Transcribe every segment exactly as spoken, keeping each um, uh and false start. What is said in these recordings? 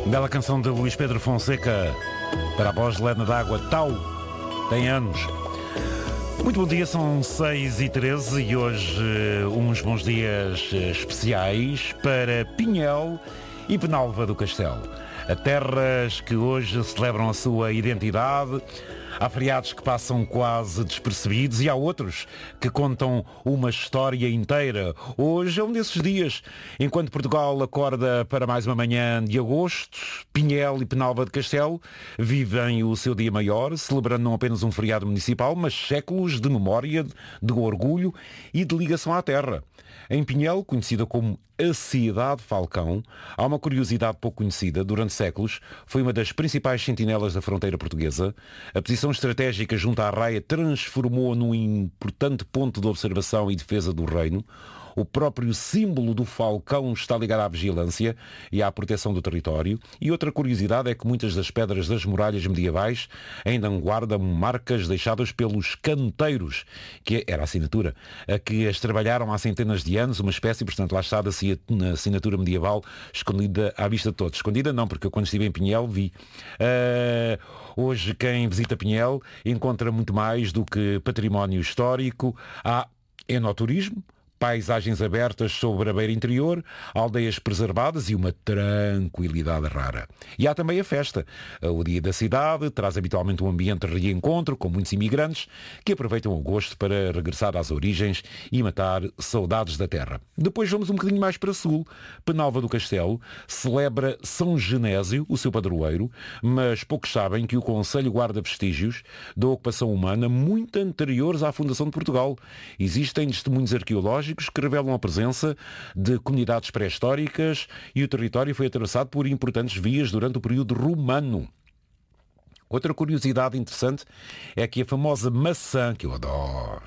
Bela canção de Luís Pedro Fonseca para a voz de Lena d'Água. Tau, tem anos. Muito bom dia, são seis e treze e hoje uns bons dias especiais para Pinhel e Penalva do Castelo. A terras que hoje celebram a sua identidade. Há feriados que passam quase despercebidos e há outros que contam uma história inteira. Hoje é um desses dias. Enquanto Portugal acorda para mais uma manhã de agosto, Pinhel e Penalva de Castelo vivem o seu dia maior, celebrando não apenas um feriado municipal, mas séculos de memória, de orgulho e de ligação à terra. Em Pinhel, conhecida como a Cidade Falcão, há uma curiosidade pouco conhecida. Durante séculos, foi uma das principais sentinelas da fronteira portuguesa. A posição estratégica junto à raia transformou-a num importante ponto de observação e defesa do reino. O próprio símbolo do falcão está ligado à vigilância e à proteção do território. E outra curiosidade é que muitas das pedras das muralhas medievais ainda guardam marcas deixadas pelos canteiros, que era a assinatura, a que as trabalharam há centenas de anos, uma espécie, portanto, lá está na assinatura medieval escondida à vista de todos. Escondida não, porque eu quando estive em Pinhel vi. Uh, hoje quem visita Pinhel encontra muito mais do que património histórico. Há enoturismo, paisagens abertas sobre a beira interior, aldeias preservadas e uma tranquilidade rara. E há também a festa. O Dia da Cidade traz habitualmente um ambiente de reencontro com muitos imigrantes que aproveitam o gosto para regressar às origens e matar saudades da terra. Depois vamos um bocadinho mais para sul. Penalva do Castelo celebra São Genésio, o seu padroeiro, mas poucos sabem que o concelho guarda vestígios da ocupação humana muito anteriores à fundação de Portugal. Existem testemunhos arqueológicos que revelam a presença de comunidades pré-históricas e o território foi atravessado por importantes vias durante o período romano. Outra curiosidade interessante é que a famosa maçã, que eu adoro,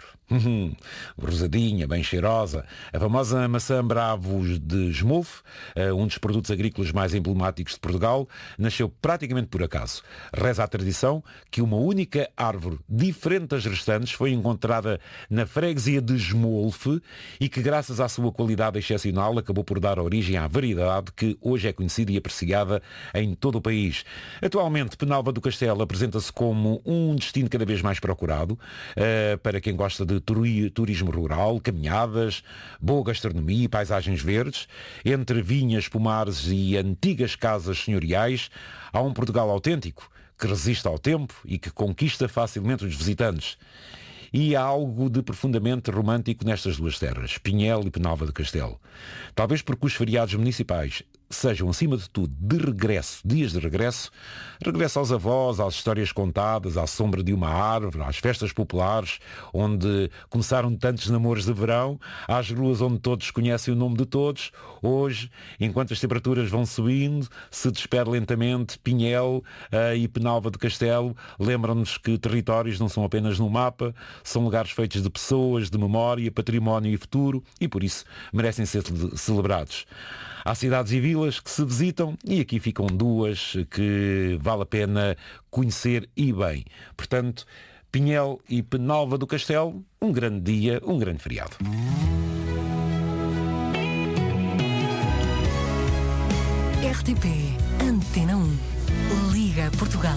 rosadinha, bem cheirosa, a famosa maçã Bravos de Esmolfe, um dos produtos agrícolas mais emblemáticos de Portugal, nasceu praticamente por acaso. Reza a tradição que uma única árvore, diferente das restantes, foi encontrada na freguesia de Esmolfe e que, graças à sua qualidade excepcional, acabou por dar origem à variedade que hoje é conhecida e apreciada em todo o país. Atualmente, Penalva do Castelo apresenta-se como um destino cada vez mais procurado uh, para quem gosta de turismo rural, caminhadas, boa gastronomia e paisagens verdes. Entre vinhas, pomares e antigas casas senhoriais, há um Portugal autêntico que resiste ao tempo e que conquista facilmente os visitantes. E há algo de profundamente romântico nestas duas terras, Pinhel e Penalva do Castelo. Talvez porque os feriados municipais sejam, acima de tudo, de regresso, dias de regresso, regresso aos avós, às histórias contadas, à sombra de uma árvore, às festas populares, onde começaram tantos namoros de verão, às ruas onde todos conhecem o nome de todos. Hoje, enquanto as temperaturas vão subindo, se despede lentamente Pinhel uh, e Penalva do Castelo, lembram-nos que territórios não são apenas no mapa, são lugares feitos de pessoas, de memória, património e futuro, e por isso merecem ser celebrados. Há cidades e vilas que se visitam e aqui ficam duas que vale a pena conhecer e bem. Portanto, Pinhel e Penalva do Castelo, um grande dia, um grande feriado. R T P Antena um. Liga Portugal.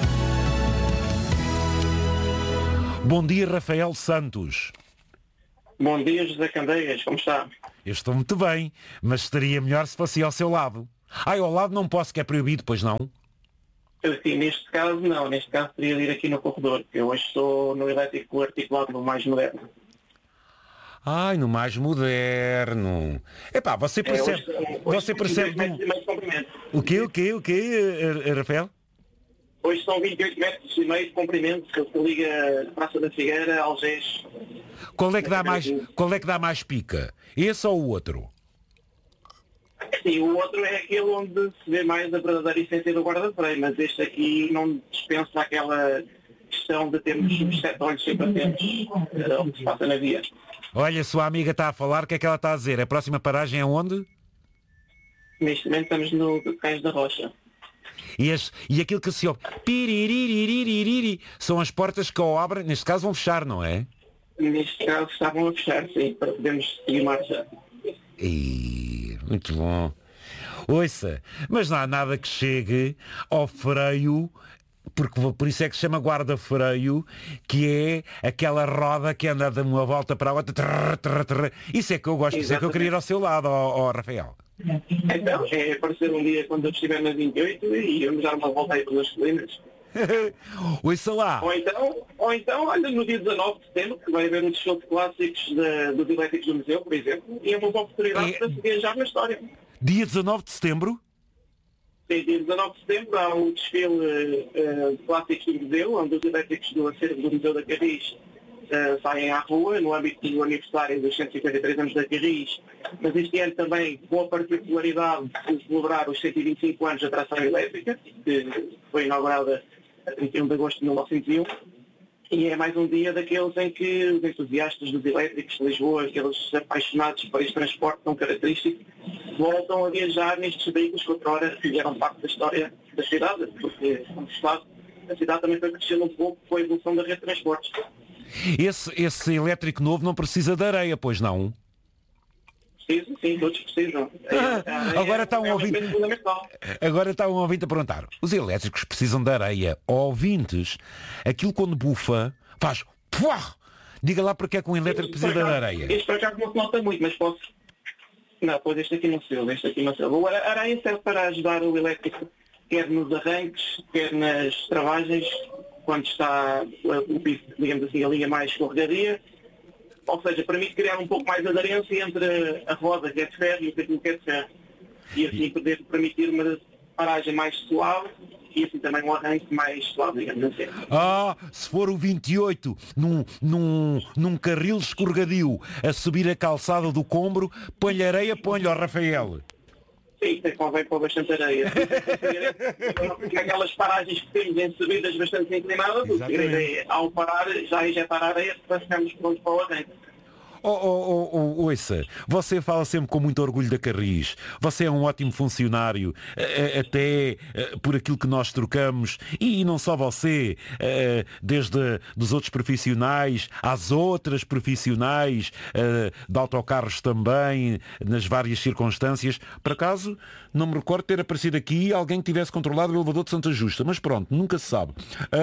Bom dia, Rafael Santos. Bom dia, José Candeias, como está? Eu estou muito bem, mas estaria melhor se fosse ao seu lado. Ai, ao lado não posso, que é proibido, pois não? Sim, neste caso não, neste caso teria de ir aqui no corredor, eu hoje estou no elétrico articulado, no mais moderno. Ai, no mais moderno. Epá, você percebe... É, hoje, você hoje percebe... Um... O quê, o quê, o quê, Rafael? Hoje são vinte e oito metros e meio de comprimento, que se liga Praça da Figueira, Algés. Qual é que dá mais, qual é que dá mais pica? Esse ou o outro? Sim, o outro é aquele onde se vê mais a verdadeira essência do guarda-freio, mas este aqui não dispensa aquela questão de termos os sete olhos sempre atentos ao que se passa na via. Olha, sua amiga está a falar, o que é que ela está a dizer? A próxima paragem é onde? Neste momento estamos no Cais da Rocha. E, as, e aquilo que se ouve, piriririririririri, são as portas que ao abrem, neste caso vão fechar, não é? Neste caso estavam a fechar, sim, para podermos seguir marcha. E, muito bom. Ouça, mas não há nada que chegue ao freio, porque por isso é que se chama guarda-freio, que é aquela roda que anda de uma volta para a outra. Trrr, trrr, trrr. Isso é que eu gosto, isso é que eu queria ir ao seu lado, ó, ó, Rafael. Então, é aparecer um dia quando eu estiver na vinte e oito e vamos dar uma volta aí pelas colinas. Ouça lá. Ou então, ou então, olha, no dia dezanove de setembro, que vai haver um desfile de clássicos de, dos elétricos do museu, por exemplo, e é uma oportunidade É... para se viajar na história. Dia dezanove de setembro? Sim, dia dezanove de setembro há um desfile uh, de clássicos do museu, onde os elétricos do acervo do Museu da Carris uh, saem à rua, no âmbito do aniversário dos cento e cinquenta e três anos da Carris, mas este ano também com a particularidade de celebrar os cento e vinte e cinco anos da tração elétrica, que foi inaugurada a trinta e um de agosto de mil novecentos e um, e é mais um dia daqueles em que os entusiastas dos elétricos de Lisboa, aqueles apaixonados por este transporte tão característico, voltam a viajar nestes veículos que outrora fizeram parte da história da cidade, porque, como se sabe, a cidade também foi crescendo um pouco com a evolução da rede de transportes. Esse, esse elétrico novo não precisa de areia, pois não? Preciso, sim, todos precisam. Ah, agora está um é ouvinte. Agora está um ouvinte a perguntar. Os elétricos precisam de areia. Ouvintes, aquilo quando bufa faz. Puah! Diga lá porque é que um elétrico precisa de areia. Este para cá não se nota muito, mas posso. Não, pois este aqui não se ouve, este aqui não se ouve. A areia serve para ajudar o elétrico, quer nos arranques, quer nas travagens, quando está o piso, digamos assim, a linha mais escorregadia. Ou seja, permite criar um pouco mais de aderência entre a roda que é de ferro e o capim que é de ferro. E assim poder permitir uma paragem mais suave e assim também um arranque mais suave, digamos assim. Ah, se for o vinte e oito num, num, num carril escorregadio a subir a calçada do Combro, põe-lhe areia, põe-lhe ao Rafael. Sim, convém pôr bastante areia. Aquelas paragens que temos em subidas bastante inclinadas, o segredo é, ao parar, já injetar areia para ficarmos prontos para o arranque. Oh, oh, oh, oh, ouça, você fala sempre com muito orgulho da Carris. Você é um ótimo funcionário, até por aquilo que nós trocamos. E não só você, desde dos outros profissionais às outras profissionais de autocarros também, nas várias circunstâncias. Por acaso, não me recordo ter aparecido aqui alguém que tivesse controlado o elevador de Santa Justa. Mas pronto, nunca se sabe.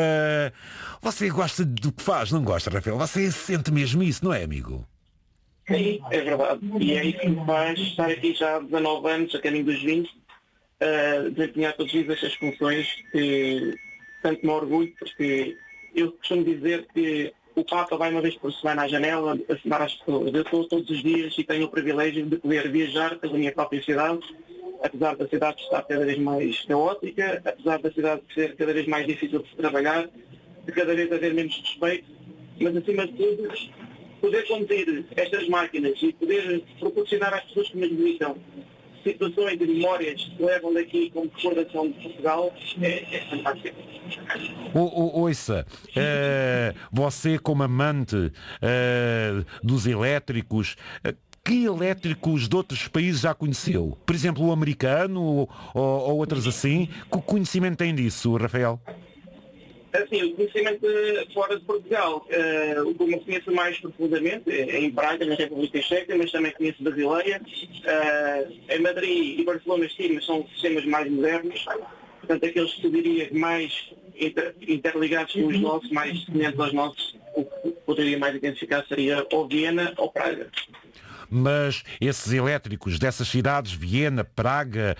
Você gosta do que faz, não gosta, Rafael? Você sente mesmo isso, não é, amigo? Sim, é verdade. E é isso que me faz estar aqui já há dezanove anos, a caminho dos vinte, a desempenhar todos os dias estas funções que tanto me orgulho, porque eu costumo dizer que o Papa vai uma vez por semana à janela assinar às pessoas. Eu estou todos os dias e tenho o privilégio de poder viajar pela minha própria cidade, apesar da cidade estar cada vez mais caótica, apesar da cidade ser cada vez mais difícil de se trabalhar, de cada vez haver menos respeito, mas acima de tudo, poder conduzir estas máquinas e poder proporcionar às pessoas que nos visitam situações e memórias que levam daqui como recordação de Portugal é, é fantástico. O, o, ouça, uh, você como amante uh, dos elétricos, uh, que elétricos de outros países já conheceu? Por exemplo, o americano ou, ou outros assim? Que conhecimento tem disso, Rafael? Assim, o conhecimento fora de Portugal, uh, o que eu conheço mais profundamente é em Praga, na República Checa, mas também conheço Basileia. Uh, em Madrid e Barcelona, sim, mas são sistemas mais modernos. Portanto, aqueles que eu diria mais inter, interligados com os nossos, mais semelhantes aos nossos, o que poderia mais identificar seria ou Viena ou Praga. Mas esses elétricos dessas cidades, Viena, Praga,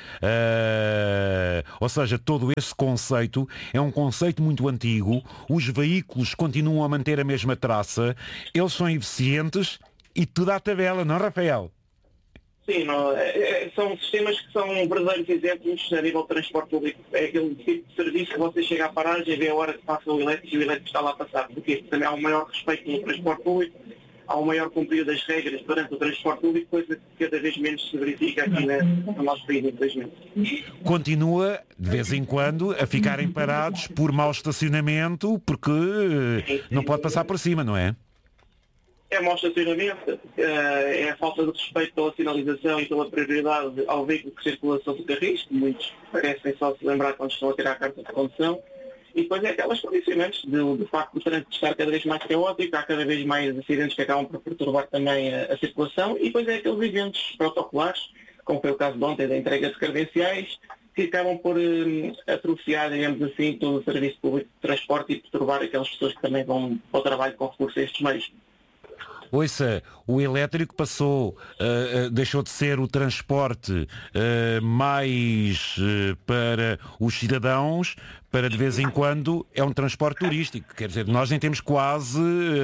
uh, ou seja, todo esse conceito é um conceito muito antigo, os veículos continuam a manter a mesma traça, eles são eficientes e tudo à tabela, não, Rafael? Sim, não, é, é, são sistemas que são verdadeiros exemplos a nível de transporte público. É aquele tipo de serviço que você chega à paragem e vê a hora que passa o elétrico e o elétrico está lá a passar, porque também há um maior respeito no transporte público, há um maior cumprimento das regras durante o transporte público, coisa que cada vez menos se verifica aqui na, no nosso país, infelizmente. Continua, de vez em quando, a ficarem parados por mau estacionamento, porque não pode passar por cima, não é? É mau estacionamento, é a falta de respeito pela sinalização e pela prioridade ao veículo que circula sobre o Carris, que muitos parecem só se lembrar quando estão a tirar a carta de condução. E depois é aquelas condicionantes do, do facto do trânsito estar cada vez mais caótico, há cada vez mais acidentes que acabam por perturbar também a, a circulação, e depois é aqueles eventos protocolares, como foi o caso de ontem da entrega de credenciais, que acabam por uh, atrofiar, digamos assim, todo o serviço público de transporte e perturbar aquelas pessoas que também vão ao trabalho com recurso a estes meios. Ouça, o elétrico passou, uh, uh, deixou de ser o transporte uh, mais uh, para os cidadãos, para de vez em quando é um transporte turístico. Quer dizer, nós nem temos quase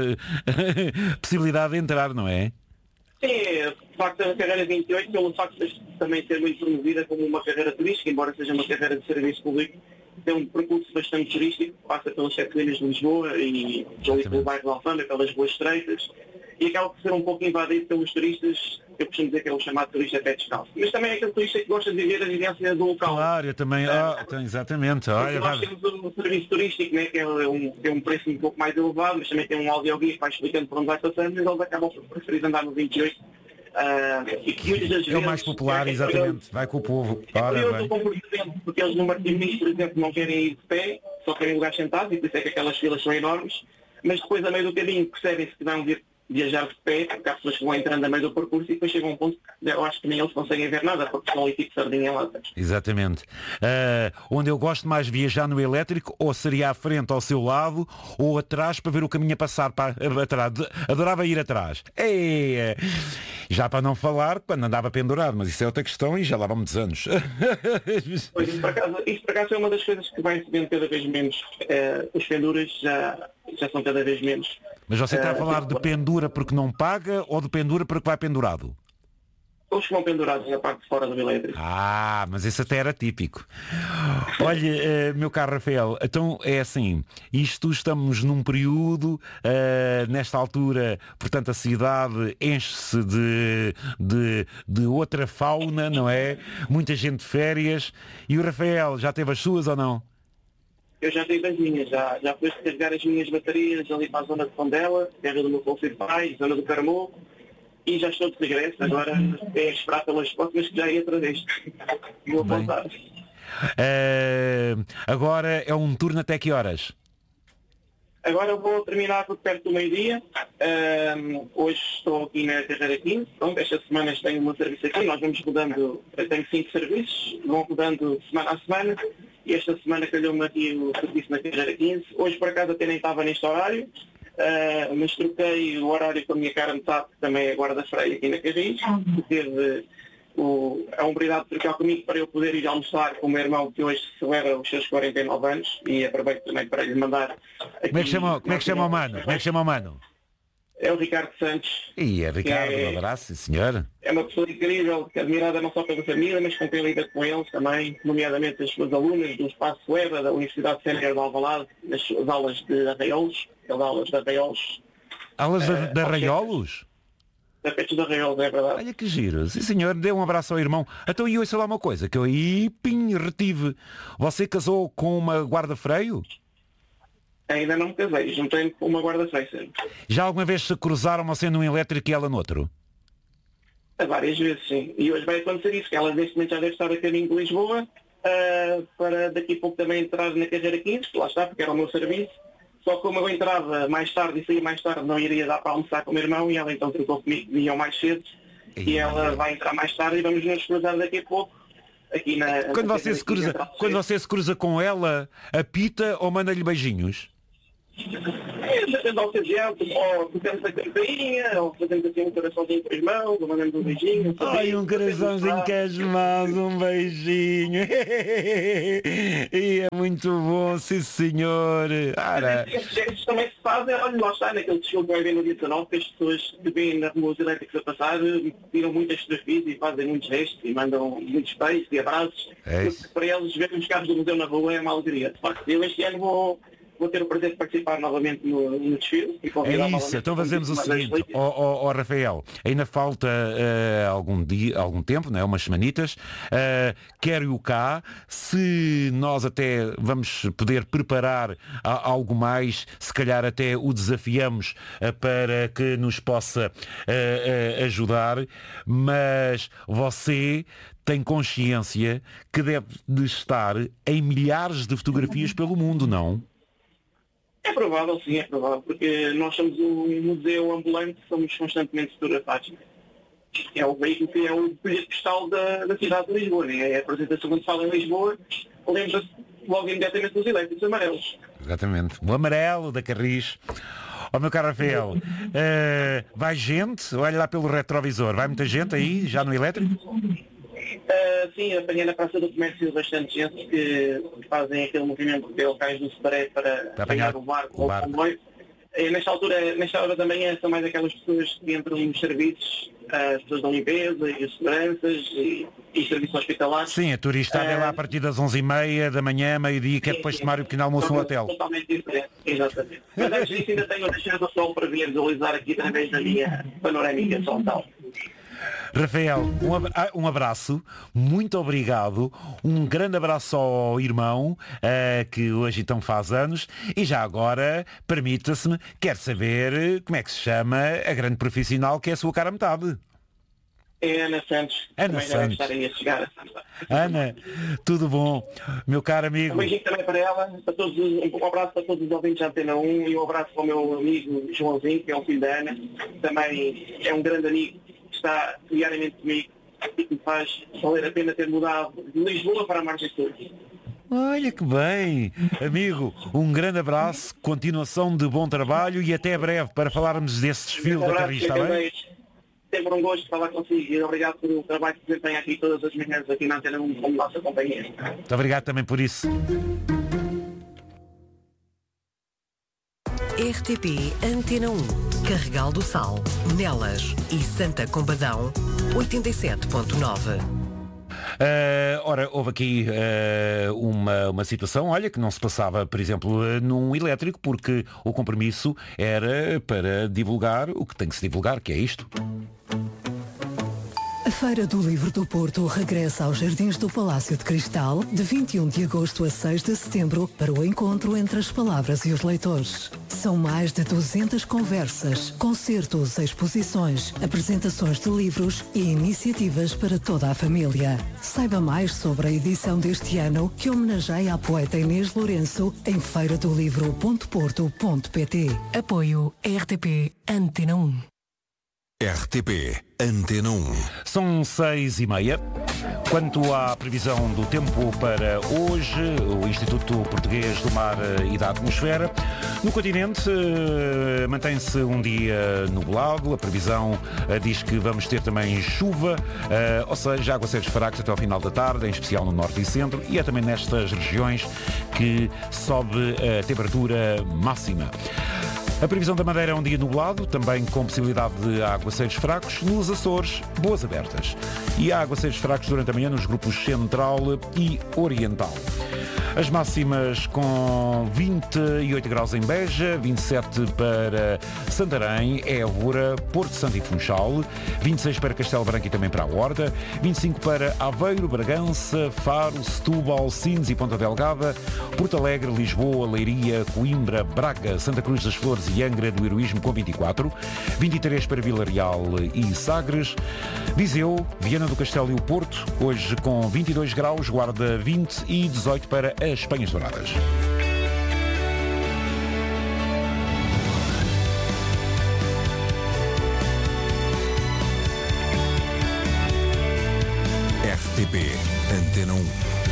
uh, possibilidade de entrar, não é? Sim, de facto a carreira vinte e oito, pelo facto de também ser muito promovida como uma carreira turística, embora seja uma carreira de serviço público, tem um percurso bastante turístico, passa pelas sete ilhas de Lisboa e pelo bairro de Alfama, pelas Boas Estreitas, e acaba por ser um pouco invadido pelos turistas, eu costumo dizer que é o chamado turista pé descalço. Mas também é aquele turista que gosta de viver a vivência do local. Claro, eu também, oh, então, exatamente. Olha, nós temos um serviço turístico, né, que é um, tem um preço um pouco mais elevado, mas também tem um audioguia que vai explicando por onde vai passando, mas eles acabam por preferir andar no vinte e oito. Uh, e que muitas das é vezes, o mais popular, é, exatamente, vai com o povo. É curioso o comportamento, porque eles no Martim, por exemplo, não querem ir de pé, só querem lugares sentados, e por isso é que aquelas filas são enormes, mas depois, a meio do caminho, percebem-se que vão vir viajar de pé, porque há pessoas que vão entrando a meio do percurso e depois chegam a um ponto que eu acho que nem eles conseguem ver nada, porque estão ali tipo sardinha lá atrás. Exatamente. Uh, onde eu gosto mais de viajar no elétrico, ou seria à frente ao seu lado, ou atrás para ver o caminho a passar para atrás. Adorava ir atrás. É, já para não falar quando andava pendurado, mas isso é outra questão e já lá vão muitos anos. Pois, isso por acaso, isso por acaso é uma das coisas que vai recebendo cada vez menos. Uh, os penduras já, já são cada vez menos. Mas você está a falar de pendura porque não paga ou de pendura porque vai pendurado? Os que vão pendurados na parte de fora do elétrico. Ah, mas esse até era típico. Olha, uh, meu caro Rafael, então é assim, isto estamos num período, uh, nesta altura, portanto a cidade enche-se de, de, de outra fauna, não é? Muita gente de férias. E o Rafael, já teve as suas ou não? Eu já tive as minhas, já, já fui carregar as minhas baterias ali para a zona de Fondela, terra do meu concelho de pai, zona do Carmo, e já estou de regresso. Agora é esperar pelas próximas que já ia outra vez. Vou voltar. Uh, agora é um turno até que horas? Agora eu vou terminar por perto do meio-dia. Um, hoje estou aqui na carreira quinze. Então, estas semanas tenho o meu serviço aqui. Nós vamos mudando, eu tenho cinco serviços, vão mudando semana a semana. E esta semana calhou-me aqui o serviço na carreira quinze. Hoje, por acaso, até nem estava neste horário. Uh, mas troquei o horário com a minha cara metade, que também é guarda-freio aqui na Carris. Teve o, a humildade de trocar comigo para eu poder ir almoçar com o meu irmão, que hoje celebra os seus quarenta e nove anos, e aproveito também para lhe mandar aqui... Como é que chama, como é que chama o mano? Como é que chama o mano? É o Ricardo Santos. E é Ricardo, é, um abraço, senhor. É uma pessoa incrível, admirada não só pela família, mas com quem lida com eles também, nomeadamente as suas alunas do Espaço EVA, da Universidade Sénior de Alvalade, nas suas aulas de arraiolos, as aulas de arraiolos. Aulas de, uh, de arraiolos? Tapetes de arraiolos, é verdade. Olha que giro. Sim, senhor, dê um abraço ao irmão. Então, e eu sei lá uma coisa, que eu aí, pim, retive. Você casou com uma guarda-freio? Ainda não me casei, juntei-me com uma guarda-freio. Já alguma vez se cruzaram você num elétrico e ela no outro? Várias vezes, sim. E hoje vai acontecer isso, que ela neste momento já deve estar a caminho de Lisboa, uh, para daqui a pouco também entrar na carreira quinze, que lá está, porque era o meu serviço. Só que como eu entrava mais tarde e saía mais tarde, não iria dar para almoçar com o meu irmão, e ela então trocou comigo, vinham mais cedo, e, e ela vai entrar mais tarde e vamos nos cruzar daqui a pouco. Aqui na, quando, na você se cruza, quando você se cruza com ela, apita ou manda-lhe beijinhos? É, depende da ocasião, ou tocamos a campainha, ou fazemos assim um coraçãozinho com as mãos, ou mandamos um beijinho. Ai, um coraçãozinho com as mãos, um beijinho. E é muito bom, sim senhor. Ara. Esses gestos também se fazem, olha, lá está, naquele desfile que vai ver no dia dezanove, que as pessoas que vêm na rua elétricos a passar tiram muitas fotografias e fazem muitos gestos e mandam muitos beijos e abraços. É porque para eles ver os carros do museu na rua é uma alegria. De facto, eu este ano vou... Vou ter o prazer de participar novamente no, no desfile. E é isso, então fazemos o seguinte, ó oh, oh, oh, Rafael, ainda falta uh, algum dia, algum tempo, não é? Umas semanitas, uh, quero-o cá, se nós até vamos poder preparar a, algo mais, se calhar até o desafiamos uh, para que nos possa uh, uh, ajudar, mas você tem consciência que deve de estar em milhares de fotografias pelo mundo, não? É provável, sim, é provável, porque nós somos um museu ambulante, somos constantemente fotografados. é o veículo que é o bilhete postal da, da cidade de Lisboa, né? É a apresentação quando se fala em Lisboa, lembra-se logo imediatamente dos elétricos amarelos. Exatamente. O amarelo da Carris. Ó, meu caro Rafael, uh, vai gente? Olha lá pelo retrovisor. Vai muita gente aí, já no elétrico? Uh, sim, apanhei na Praça do Comércio bastante gente que fazem aquele movimento de locais do Separé para apanhar o barco ou o comboio. Nesta altura, nesta hora da manhã, são mais aquelas pessoas que entram nos serviços, as pessoas da limpeza e as seguranças e, e serviços hospitalares. Sim, a turista é lá a partir das onze e meia da manhã, meio-dia, que é depois de tomar o pequeno almoço no hotel. Totalmente diferente, exatamente. Mas antes disso ainda tenho a descer do sol para vir visualizar aqui através da minha panorâmica frontal. Rafael, um abraço, muito obrigado, um grande abraço ao irmão, uh, que hoje então faz anos, e já agora, permita-se-me, quero saber como é que se chama a grande profissional que é a sua cara metade. É Ana Santos. Ana Santos. Estarem a chegar. Ana, tudo bom? Meu caro amigo. Um beijinho também para ela, para todos, um abraço para todos os ouvintes da Antena um e um abraço para o meu amigo Joãozinho, que é o filho da Ana, também é um grande amigo, que está diariamente comigo e que me faz valer a pena ter mudado de Lisboa para a Margem Sul. Olha que bem. Amigo, um grande abraço, continuação de bom trabalho e até breve para falarmos desse desfile da Carris, está bem? Sempre um gosto de falar consigo e obrigado pelo trabalho que desempenha aqui todas as manhãs aqui na Antena um como nossa companhia. Muito obrigado também por isso. R T P Antena um, Carregal do Sal, Nelas e Santa Combadão, oitenta e sete ponto nove. Uh, ora, houve aqui uh, uma, uma situação, olha, que não se passava, por exemplo, uh, num elétrico, porque o compromisso era para divulgar o que tem que se divulgar, que é isto. A Feira do Livro do Porto regressa aos Jardins do Palácio de Cristal de vinte e um de agosto a seis de setembro para o encontro entre as palavras e os leitores. São mais de duzentas conversas, concertos, exposições, apresentações de livros e iniciativas para toda a família. Saiba mais sobre a edição deste ano que homenageia a poeta Inês Lourenço em feira do livro ponto porto ponto pt. Apoio R T P Antena um. R T P Antena um. São seis e meia. Quanto à previsão do tempo para hoje, o Instituto Português do Mar e da Atmosfera, no continente uh, mantém-se um dia nublado. A previsão uh, diz que vamos ter também chuva, uh, ou seja, aguaceiros fracos até ao final da tarde, em especial no norte e centro, e é também nestas regiões que sobe a temperatura máxima. A previsão da Madeira é um dia nublado, também com possibilidade de aguaceiros fracos. Nos Açores, boas abertas. E há aguaceiros fracos durante a manhã nos grupos Central e Oriental. As máximas com vinte e oito graus em Beja, vinte e sete para Santarém, Évora, Porto Santo e Funchal, vinte e seis para Castelo Branco e também para a Horta, vinte e cinco para Aveiro, Bragança, Faro, Setúbal, Sines e Ponta Delgada, Porto Alegre, Lisboa, Leiria, Coimbra, Braga, Santa Cruz das Flores e Angra do Heroísmo com vinte e quatro, vinte e três para Vila Real e Sagres, Viseu, Viana do Castelo e o Porto, hoje com vinte e dois graus, Guarda vinte e dezoito para as Espanhas Douradas. R T P Antena um.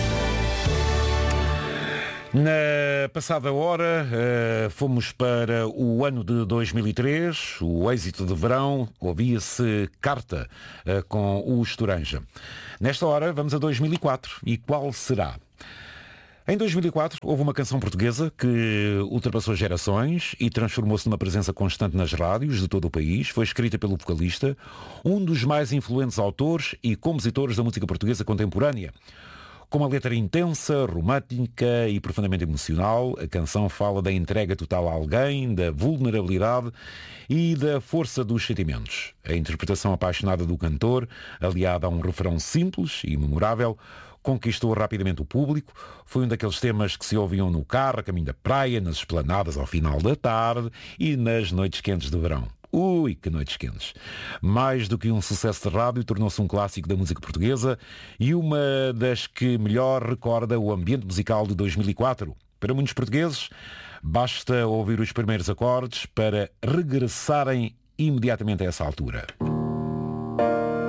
Na passada hora uh, fomos para o ano de dois mil e três, o êxito de verão, ouvia-se Carta uh, com o Estoranja. Nesta hora vamos a dois mil e quatro e qual será? Em dois mil e quatro houve uma canção portuguesa que ultrapassou gerações e transformou-se numa presença constante nas rádios de todo o país. Foi escrita pelo vocalista, um dos mais influentes autores e compositores da música portuguesa contemporânea. Com uma letra intensa, romântica e profundamente emocional, a canção fala da entrega total a alguém, da vulnerabilidade e da força dos sentimentos. A interpretação apaixonada do cantor, aliada a um refrão simples e memorável, conquistou rapidamente o público. Foi um daqueles temas que se ouviam no carro, a caminho da praia, nas esplanadas ao final da tarde e nas noites quentes de verão. Ui, que noites quentes. Mais do que um sucesso de rádio, tornou-se um clássico da música portuguesa e uma das que melhor recorda o ambiente musical de dois mil e quatro. Para muitos portugueses, basta ouvir os primeiros acordes para regressarem imediatamente a essa altura.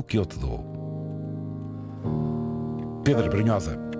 do que eu te dou. Pedro Brunhosa.